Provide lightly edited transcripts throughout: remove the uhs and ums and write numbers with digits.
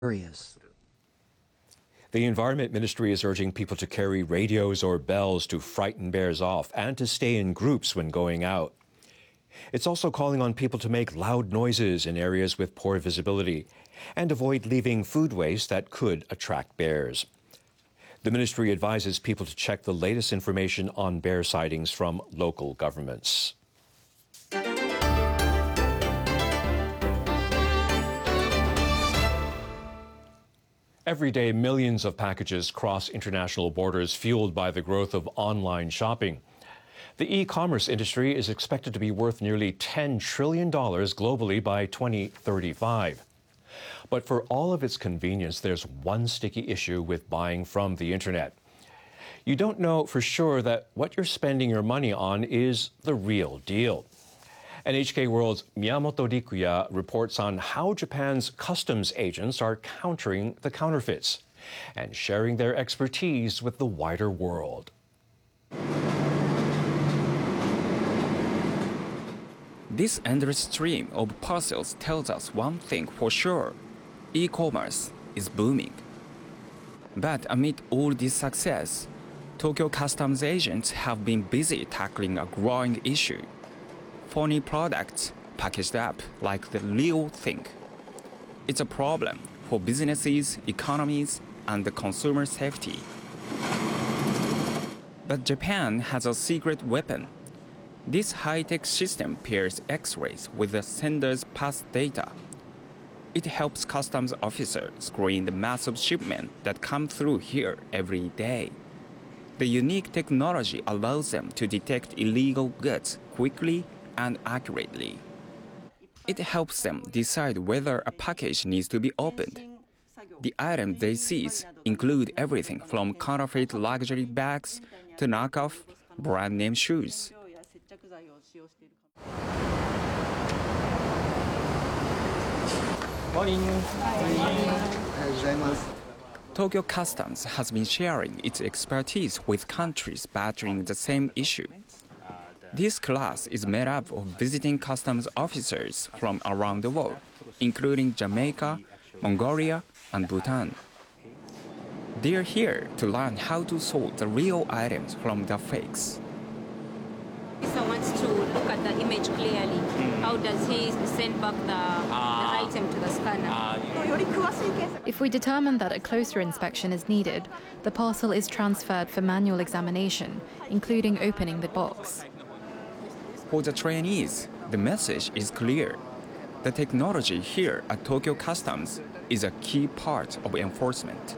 areas. The Environment Ministry is urging people to carry radios or bells to frighten bears off and to stay in groups when going out. It's also calling on people to make loud noises in areas with poor visibility and avoid leaving food waste that could attract bears. The ministry advises people to check the latest information on bear sightings from local governments. Every day, millions of packages cross international borders, fueled by the growth of online shopping. The e-commerce industry is expected to be worth nearly $10 trillion globally by 2035. But for all of its convenience, there's one sticky issue with buying from the internet. You don't know for sure that what you're spending your money on is the real deal. NHK World's Miyamoto Rikuya reports on how Japan's customs agents are countering the counterfeits and sharing their expertise with the wider world. This endless stream of parcels tells us one thing for sure: e-commerce is booming. But amid all this success, Tokyo customs agents have been busy tackling a growing issue: phony products packaged up like the real thing. It's a problem for businesses, economies, and the consumer safety. But Japan has a secret weapon. This high-tech system pairs X-rays with the sender's past data. It helps customs officers screen the massive shipments that come through here every day. The unique technology allows them to detect illegal goods quickly and accurately. It helps them decide whether a package needs to be opened. The items they seize include everything from counterfeit luxury bags to knockoff brand name shoes. Morning. Tokyo Customs has been sharing its expertise with countries battling the same issue. This class is made up of visiting customs officers from around the world, including Jamaica, Mongolia, and Bhutan. They are here to learn how to sort the real items from the fakes. If someone wants to look at the image clearly, how does he send back the item to the scanner? If we determine that a closer inspection is needed, the parcel is transferred for manual examination, including opening the box. For the trainees, the message is clear. The technology here at Tokyo Customs is a key part of enforcement.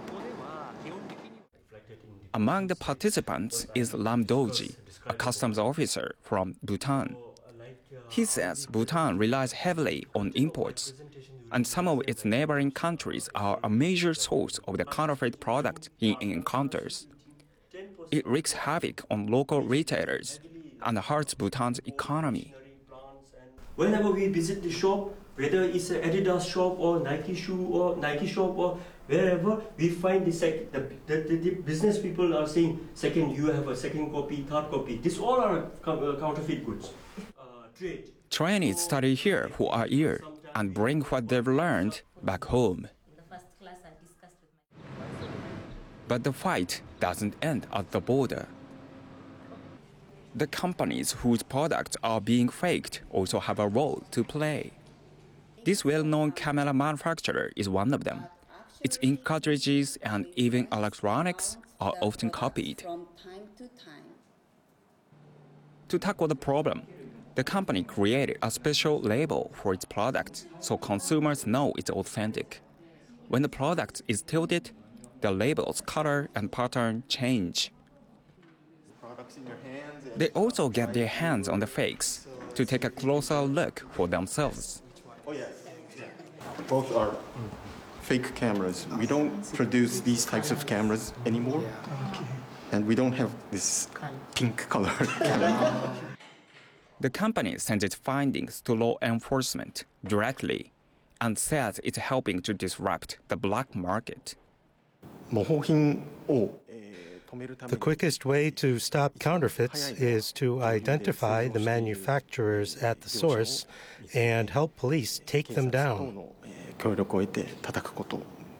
Among the participants is Lam Doji, a customs officer from Bhutan. He says Bhutan relies heavily on imports, and some of its neighboring countries are a major source of the counterfeit product he encounters. It wreaks havoc on local retailers and hurts Bhutan's economy. Whenever we visit the shop, whether it's an Adidas shop or Nike shoe or Nike shop or wherever, we find the business people are saying, second, you have a second copy, third copy. These all are counterfeit goods. Trainees study here who are here and bring what they've learned back home. But the fight doesn't end at the border. The companies whose products are being faked also have a role to play. This well-known camera manufacturer is one of them. Its ink cartridges and even electronics are often copied. To tackle the problem, the company created a special label for its product so consumers know it's authentic. When the product is tilted, the label's color and pattern change. They also get their hands on the fakes to take a closer look for themselves. Both are fake cameras. We don't produce these types of cameras anymore. And we don't have this pink color camera. The company sends its findings to law enforcement directly and says it's helping to disrupt the black market. The quickest way to stop counterfeits is to identify the manufacturers at the source and help police take them down.